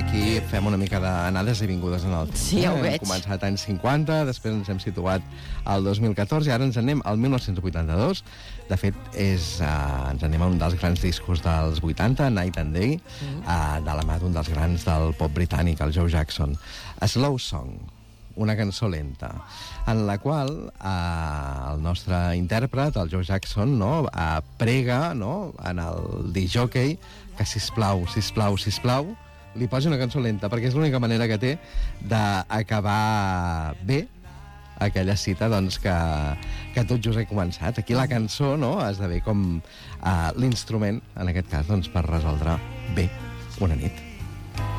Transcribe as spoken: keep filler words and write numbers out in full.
aquí fem una mica d'anades i vingudes en el temps. Sí, ja ho veig. Hem començat anys cinquanta, després ens hem situat al dos mil catorze i ara ens anem al mil nou-cents vuitanta-dos. De fet, és, uh, ens anem a un dels grans discos dels vuitanta, Night and Day, mm. uh, de la mà d'un dels grans del pop britànic, el Joe Jackson. A Slow Song, una cançó lenta, en la qual eh, el nostre intèrpret, el Joe Jackson, no, eh, prega, no, en el discjòquei que, sisplau, sisplau, sisplau, li posi una cançó lenta, perquè és l'única manera que té d'acabar bé aquella cita doncs, que, que tot just he començat. Aquí la cançó, no, esdevé com eh, l'instrument, en aquest cas, doncs, per resoldre bé una nit.